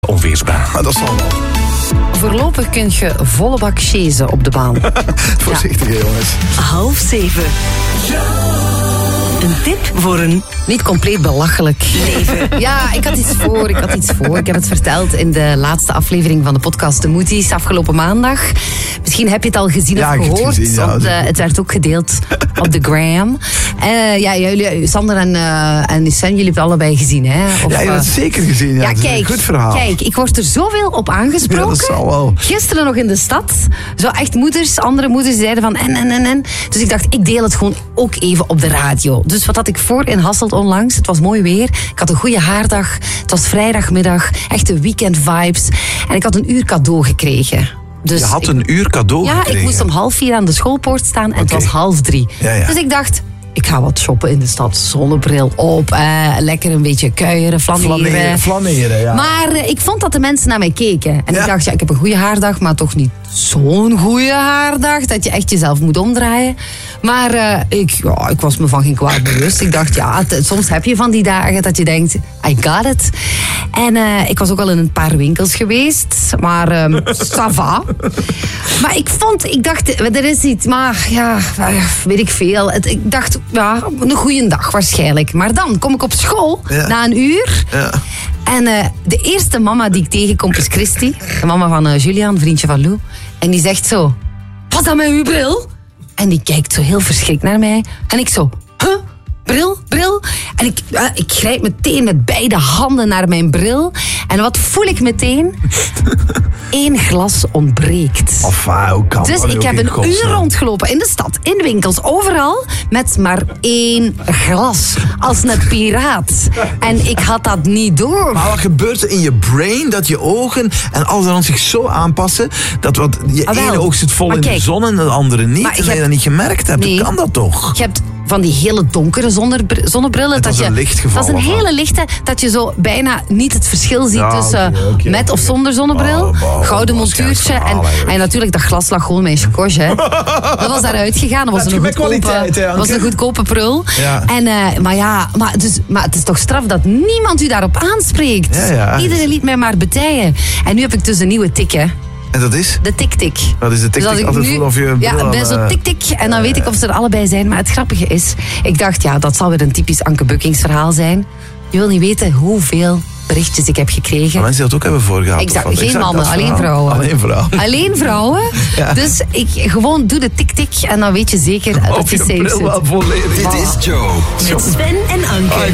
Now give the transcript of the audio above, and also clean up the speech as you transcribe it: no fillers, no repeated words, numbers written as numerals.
onweersbui. Maar dat zal wel. Voorlopig kun je volle bak chasen op de baan. Voorzichtig, jongens. 6:30. Een tip voor een Niet compleet belachelijk leven. Ja, ik had iets voor. Ik heb het verteld in de laatste aflevering van de podcast De Moeties afgelopen maandag. Misschien heb je het al gezien of ik heb het gehoord. gezien, ja. Want, het werd ook gedeeld op de gram. Jullie, Sander en Lucien, jullie hebben het allebei gezien, hè? Of, Ja, je hebt het zeker gezien. Ja, ja, het is kijk, een goed verhaal. Kijk, ik word er zoveel op aangesproken. Ja, dat zal wel. Gisteren nog in de stad. Zo echt andere moeders die zeiden van en. Dus ik dacht, ik deel het gewoon ook even op de radio. Dus wat had ik voor in Hasselt onlangs? Het was mooi weer. Ik had een goede haardag. Het was vrijdagmiddag. Echte weekend vibes. En ik had een uur cadeau gekregen. Dus Je had een uur cadeau gekregen. Ja, ik moest om 2:30 aan de schoolpoort staan en het was 3:30. Ja. Dus ik dacht, ik ga wat shoppen in de stad. Zonnebril op, lekker een beetje kuieren, flaneren. Ja. Maar ik vond dat de mensen naar mij keken. En Ja. ik dacht, ik heb een goede haardag, maar toch niet zo'n goede haardag. Dat je echt jezelf moet omdraaien. Maar ik was me van geen kwaad bewust. Ik dacht, soms heb je van die dagen dat je denkt, I got it. En ik was ook al in een paar winkels geweest. Maar ça va. Maar ik dacht, er is iets. Maar weet ik veel. Ik dacht, een goede dag waarschijnlijk. Maar dan kom ik op school, na een uur. Ja. En de eerste mama die ik tegenkom is Christy. De mama van Julian, vriendje van Lou. En die zegt zo, was dat met uw bril? En die kijkt zo heel verschrikt naar mij. En ik zo, huh? Bril? En ik grijp meteen met beide handen naar mijn bril. En wat voel ik meteen? 1 glas ontbreekt. Hoe kan Dus dat ik ook heb in een uur godsnaam? rondgelopen in de stad, in winkels, overal, met maar 1 glas. Als een piraat. En ik had dat niet door. Maar wat gebeurt er in je brain dat je ogen en alles aan zich zo aanpassen dat je wel. ene oog zit vol Maar in de kijk, zon en de andere niet maar en je dat je hebt- dat niet gemerkt hebt? Nee. Hoe kan dat toch? Je hebt van die hele donkere zonnebrillen. Dat is een lichtgeval, Dat is een of wat? hele lichte, dat je zo bijna niet het verschil ziet Ja, tussen oké. met of zonder zonnebril. Gouden montuurtje. En natuurlijk, dat glas lag gewoon mijn chakosje. Dat was daaruit gegaan. Dat was Dat een je met kwaliteit, hè, was een goedkope prul. Ja. En, maar het is toch straf dat niemand u daarop aanspreekt. Ja. Iedereen liet mij maar betijen. En nu heb ik dus een nieuwe tik, hè. En dat is? De tik-tik. Wat is de tik-tik? Dus als ik Altijd voelen of je ja, bril bij aan, zo'n tik-tik. En dan weet ik of ze er allebei zijn. Maar het grappige is, ik dacht, dat zal weer een typisch Anke Buckings verhaal zijn. Je wil niet weten hoeveel berichtjes ik heb gekregen. Maar mensen die dat ook hebben voorgehaald. Exact, of wat? geen Exact mannen, dat alleen verhaal. vrouwen. Alleen vrouwen. Alleen vrouwen. Ja. Dus ik gewoon doe de tik-tik en dan weet je zeker dat Of je je safe bril zit. wel volledig. Dit is Joe met Sven en Anke.